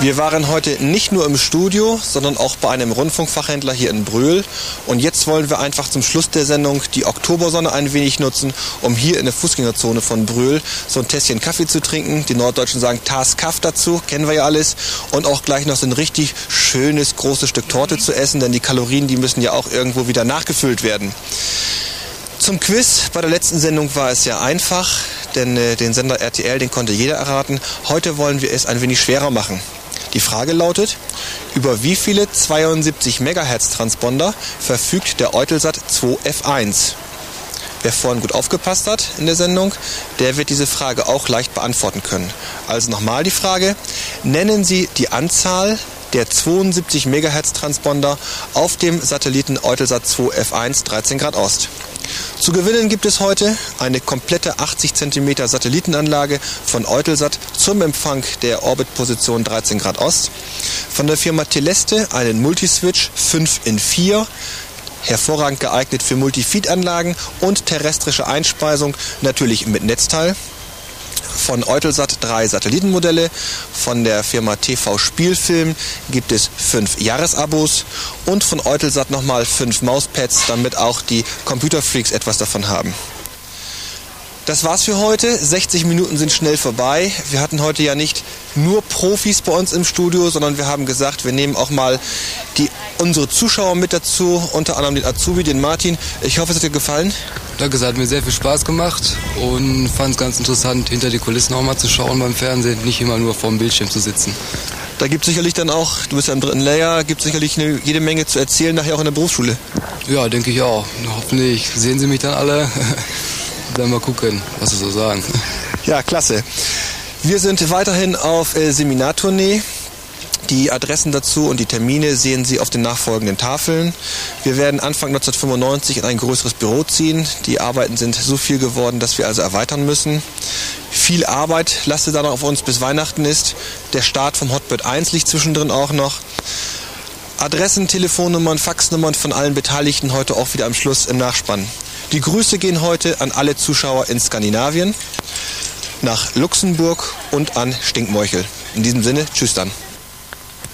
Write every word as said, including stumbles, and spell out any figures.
Wir waren heute nicht nur im Studio, sondern auch bei einem Rundfunkfachhändler hier in Bröl. Und jetzt wollen wir einfach zum Schluss der Sendung die Oktobersonne ein wenig nutzen, um hier in der Fußgängerzone von Bröl so ein Tässchen Kaffee zu trinken. Die Norddeutschen sagen Tas Kaff dazu, kennen wir ja alles. Und auch gleich noch so ein richtig schönes, großes Stück Torte zu essen, denn die Kalorien, die müssen ja auch irgendwo wieder nachgefüllt werden. Zum Quiz bei der letzten Sendung war es ja einfach, denn äh, den Sender R T L, den konnte jeder erraten. Heute wollen wir es ein wenig schwerer machen. Die Frage lautet, über wie viele zweiundsiebzig Megahertz Transponder verfügt der Eutelsat zwei F eins? Wer vorhin gut aufgepasst hat in der Sendung, der wird diese Frage auch leicht beantworten können. Also nochmal die Frage, nennen Sie die Anzahl der zweiundsiebzig Megahertz Transponder auf dem Satelliten Eutelsat zwei F eins dreizehn Grad Ost. Zu gewinnen gibt es heute eine komplette achtzig Zentimeter Satellitenanlage von Eutelsat zum Empfang der Orbitposition dreizehn Grad Ost. Von der Firma Teleste einen Multiswitch fünf in vier, hervorragend geeignet für Multifeed-Anlagen und terrestrische Einspeisung, natürlich mit Netzteil. Von Eutelsat drei Satellitenmodelle, von der Firma T V Spielfilm gibt es fünf Jahresabos und von Eutelsat nochmal fünf Mauspads, damit auch die Computerfreaks etwas davon haben. Das war's für heute. sechzig Minuten sind schnell vorbei. Wir hatten heute ja nicht nur Profis bei uns im Studio, sondern wir haben gesagt, wir nehmen auch mal die, unsere Zuschauer mit dazu, unter anderem den Azubi, den Martin. Ich hoffe, es hat dir gefallen. Danke, es hat mir sehr viel Spaß gemacht und fand es ganz interessant, hinter die Kulissen auch mal zu schauen beim Fernsehen, nicht immer nur vor dem Bildschirm zu sitzen. Da gibt es sicherlich dann auch, du bist ja im dritten Lehrjahr, gibt es sicherlich eine, jede Menge zu erzählen, nachher auch in der Berufsschule. Ja, denke ich auch. Hoffentlich sehen Sie mich dann alle. Dann mal gucken, was Sie so sagen. Ja, klasse. Wir sind weiterhin auf äh, Seminartournee. Die Adressen dazu und die Termine sehen Sie auf den nachfolgenden Tafeln. Wir werden Anfang neunzehnhundertfünfundneunzig in ein größeres Büro ziehen. Die Arbeiten sind so viel geworden, dass wir also erweitern müssen. Viel Arbeit lastet dann auf uns, bis Weihnachten ist. Der Start vom Hotbird eins liegt zwischendrin auch noch. Adressen, Telefonnummern, Faxnummern von allen Beteiligten heute auch wieder am Schluss im Nachspann. Die Grüße gehen heute an alle Zuschauer in Skandinavien, nach Luxemburg und an Stinkmorchel. In diesem Sinne, tschüss dann.